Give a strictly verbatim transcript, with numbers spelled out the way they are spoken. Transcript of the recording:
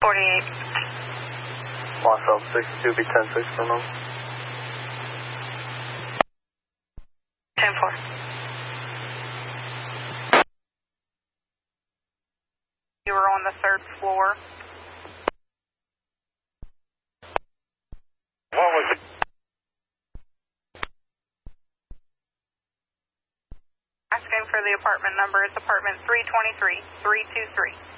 forty-eight. Los Alpha sixty-two, be ten six for a moment. ten four. You were on the third floor. What was it? Asking for the apartment number. It's apartment three twenty-three, three two three.